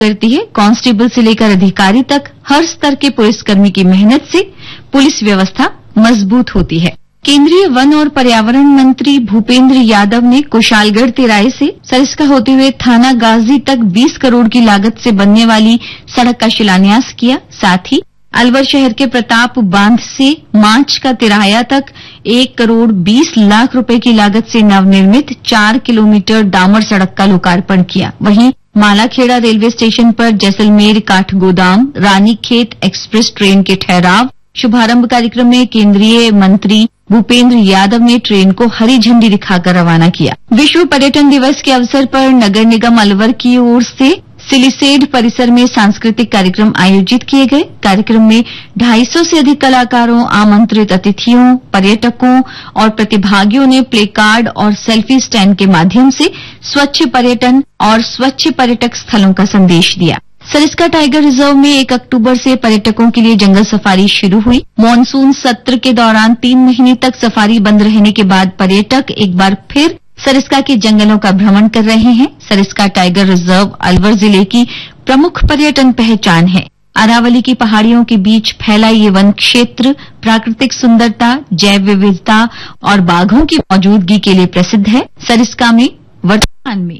करती है। कांस्टेबल से लेकर अधिकारी तक हर स्तर के पुलिसकर्मी की मेहनत से पुलिस व्यवस्था मजबूत होती है। केंद्रीय वन और पर्यावरण मंत्री भूपेंद्र यादव ने कुशालगढ़ तिराए से सरिस्का होते हुए थाना गाजी तक 20 करोड़ की लागत से बनने वाली सड़क का शिलान्यास किया। साथ ही अलवर शहर के प्रताप बांध से मांच का तिराया तक 1 करोड़ 20 लाख रुपए की लागत से नवनिर्मित 4 किलोमीटर डामर सड़क का लोकार्पण किया। वहीं मालाखेड़ा रेलवे स्टेशन पर जैसलमेर काठगोदाम रानीखेत एक्सप्रेस ट्रेन के ठहराव शुभारंभ कार्यक्रम में केंद्रीय मंत्री भूपेंद्र यादव ने ट्रेन को हरी झंडी दिखाकर रवाना किया। विश्व पर्यटन दिवस के अवसर पर नगर निगम अलवर की ओर से सिलिसेड परिसर में सांस्कृतिक कार्यक्रम आयोजित किए गए। कार्यक्रम में 250 से अधिक कलाकारों, आमंत्रित अतिथियों, पर्यटकों और प्रतिभागियों ने प्ले कार्ड और सेल्फी स्टैंड के माध्यम से स्वच्छ पर्यटन और स्वच्छ पर्यटक स्थलों का संदेश दिया। सरिस्का टाइगर रिजर्व में 1 अक्टूबर से पर्यटकों के लिए जंगल सफारी शुरू हुई। मॉनसून सत्र के दौरान 3 महीने तक सफारी बंद रहने के बाद पर्यटक एक बार फिर सरिस्का के जंगलों का भ्रमण कर रहे हैं। सरिस्का टाइगर रिजर्व अलवर जिले की प्रमुख पर्यटन पहचान है। अरावली की पहाड़ियों के बीच फैला ये वन क्षेत्र प्राकृतिक सुंदरता, जैव विविधता और बाघों की मौजूदगी के लिए प्रसिद्ध है। सरिस्का में वर्तमान में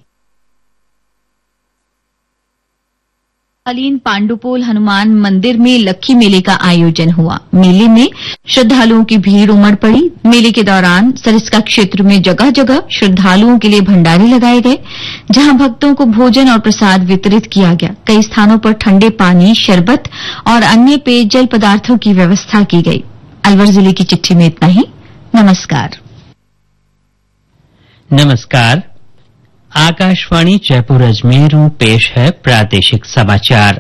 कालीन पांडुपोल हनुमान मंदिर में लक्खी मेले का आयोजन हुआ। मेले में श्रद्धालुओं की भीड़ उमड़ पड़ी। मेले के दौरान सरिस्का क्षेत्र में जगह जगह श्रद्धालुओं के लिए भंडारे लगाए गए, जहां भक्तों को भोजन और प्रसाद वितरित किया गया। कई स्थानों पर ठंडे पानी, शरबत और अन्य पेयजल पदार्थों की व्यवस्था की गई। अलवर जिले की चिट्ठी में इतना ही। नमस्कार। नमस्कार। आकाशवाणी जयपुर अजमेर पेश है प्रादेशिक समाचार।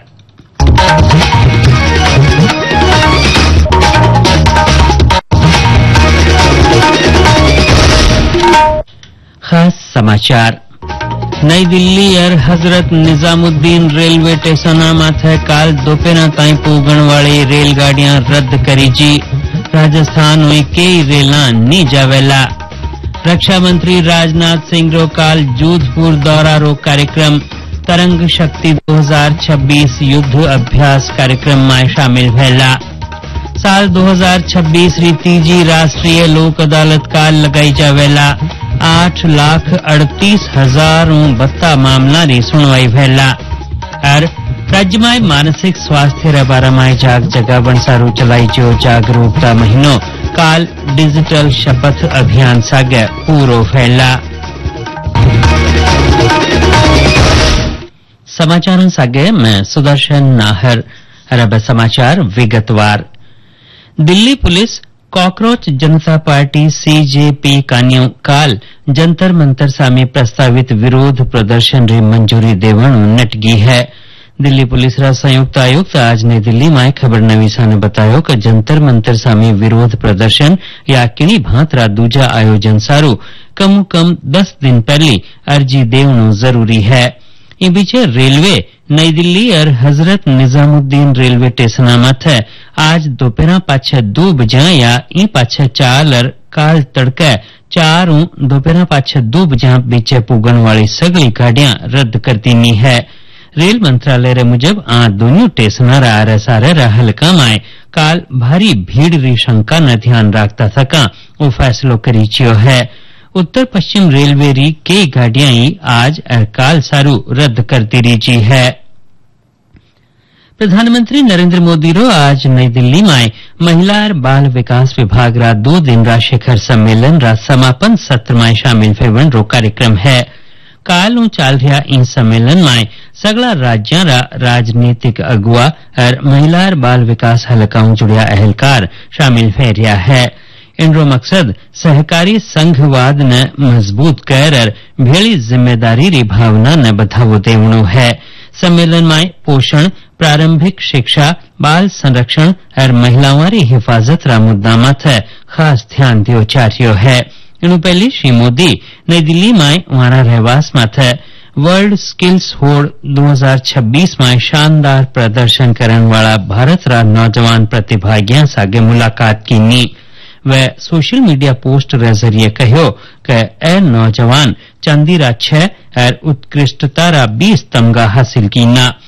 खास समाचार। नई दिल्ली और हजरत निजामुद्दीन रेलवे स्टेशन माथे काल दोपहर ताई पोगण वाली रेलगाड़ियां रद्द करी जी। राजस्थान में कई रेलां नहीं जावेला। रक्षा मंत्री राजनाथ सिंह रो काल जोधपुर दौरा रो कार्यक्रम तरंग शक्ति 2026 युद्ध अभ्यास कार्यक्रम में शामिल भेला। साल 2026 री तीजी राष्ट्रीय लोक अदालत काल लगाई जावेला। 8,38,000 बत्ता मामला री सुनवाई भेला। और राज्य में मानसिक स्वास्थ्य रे बारे में जाग जगह बनसारू चलाई जो जागरूकता महीनो काल डिजिटल शपथ अभियान सागे पूरो फैला। समाचार सागे मैं सुदर्शन नाहर। अब समाचार विगतवार। दिल्ली पुलिस कॉकरोच जनता पार्टी सीजेपी कान्यो काल जंतर मंतर सामे प्रस्तावित विरोध प्रदर्शन री मंजूरी देवणु नटगी है। दिल्ली पुलिस रा संयुक्त आयुक्त आज नई दिल्ली में खबर नवीसा ने बतायो कि जंतर मंतर सामे विरोध प्रदर्शन या किणी भांत रा दूजा आयोजन सारू कम 10 दिन पहले अर्जी देवणु जरूरी है। ई बीचे रेलवे नई दिल्ली और हजरत निजामुद्दीन रेलवे स्टेशन माथे आज दोपहर पाछे 2 बजे या ई पाछे 4 और काल तड़के 4 दोपहर पाछे 2 बजे बीचे पुगण वाली सगली गाड़ियां रद्द कर दी है। रेल मंत्रालय रे मुजब आ दोनों स्टेशन आरे हल्का में काल भारी भीड़ री शंका न ध्यान रखता थका वो फैसलो करी चियो है। उत्तर पश्चिम रेलवे री कई गाड़ियां आज और काल सारू रद्द कर दी रही है। प्रधानमंत्री नरेंद्र मोदी रो आज नई दिल्ली में महिला और बाल विकास विभाग रा 2 दिन रा शिखर सम्मेलन रा समापन सत्र में शामिल फेवण रो कार्यक्रम है। काल चाल रहा इन सम्मेलन में सगला राज्यों रा राजनीतिक अगुआ और महिला और बाल विकास हलकाओं जुड़िया अहलकार शामिल फे रहा है। इनरो मकसद सहकारी संघवाद न मजबूत कर और भेड़ी जिम्मेदारी री भावना न बढ़ावो देवणो है। सम्मेलन में पोषण, प्रारंभिक शिक्षा, बाल संरक्षण और महिलाओं री हिफाजत रा मुद्दा माथे खास ध्यान दियो जा रह्यो है। इनु पहले श्री मोदी नई दिल्ली में वहां रहवास माथे वर्ल्ड स्किल्स होड़ 2026 में शानदार प्रदर्शन करने वाला भारत रा नौजवान प्रतिभागियों सागे मुलाकात की नी। वह सोशल मीडिया पोस्ट रे जरिए कहो कि ए नौजवान चांदी रा 6 और उत्कृष्टता रा 20 तमगा हासिल की ना।